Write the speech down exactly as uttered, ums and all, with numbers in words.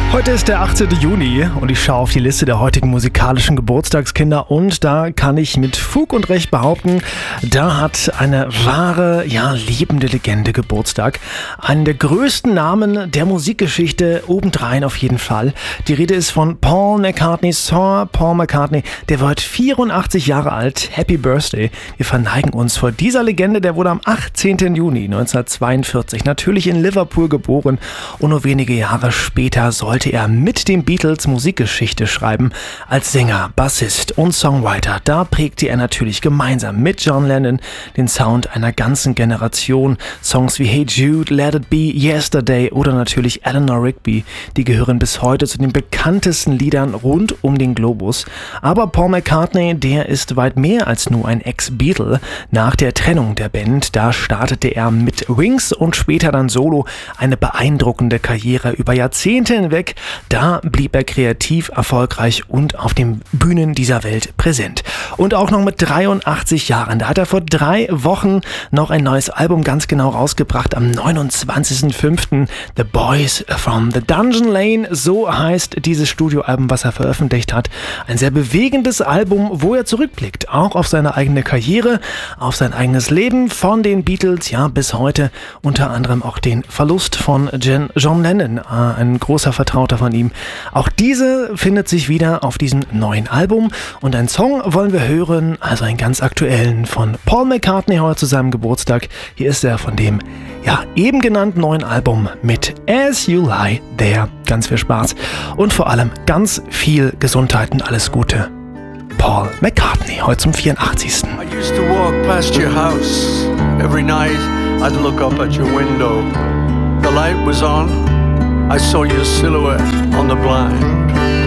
Heute ist der achtzehnte Juni und ich schaue auf die Liste der heutigen musikalischen Geburtstagskinder und da kann ich mit Fug und Recht behaupten, da hat eine wahre, ja, lebende Legende Geburtstag. Einen der größten Namen der Musikgeschichte, obendrein auf jeden Fall. Die Rede ist von Paul McCartney, Sir Paul McCartney, der wird vierundachtzig Jahre alt. Happy Birthday. Wir verneigen uns vor dieser Legende, der wurde am achtzehnten Juni neunzehnhundertzweiundvierzig natürlich in Liverpool geboren und nur wenige Jahre später sollte er mit den Beatles Musikgeschichte schreiben. Als Sänger, Bassist und Songwriter, da prägte er natürlich gemeinsam mit John Lennon den Sound einer ganzen Generation. Songs wie Hey Jude, Let It Be, Yesterday oder natürlich Eleanor Rigby, die gehören bis heute zu den bekanntesten Liedern rund um den Globus. Aber Paul McCartney, der ist weit mehr als nur ein Ex-Beatle. Nach der Trennung der Band, da startete er mit Wings und später dann solo eine beeindruckende Karriere über Jahrzehnte hinweg. Da blieb er kreativ, erfolgreich und auf den Bühnen dieser Welt präsent. Und auch noch mit dreiundachtzig Jahren. Da hat er vor drei Wochen noch ein neues Album ganz genau rausgebracht. Am neunundzwanzigsten fünften The Boys from the Dungeon Lane. So heißt dieses Studioalbum, was er veröffentlicht hat. Ein sehr bewegendes Album, wo er zurückblickt. Auch auf seine eigene Karriere, auf sein eigenes Leben von den Beatles, ja, bis heute. Unter anderem auch den Verlust von John Lennon, ein großer Vertrauter von ihm. Auch diese findet sich wieder auf diesem neuen Album und einen Song wollen wir hören, also einen ganz aktuellen von Paul McCartney heute zu seinem Geburtstag. Hier ist er von dem, ja, eben genannten neuen Album mit As You Lie There. Ganz viel Spaß und vor allem ganz viel Gesundheit und alles Gute. Paul McCartney, heute zum vierundachtzigsten I used to walk past your house. Every night I'd look up at your window. The light was on. I saw your silhouette on the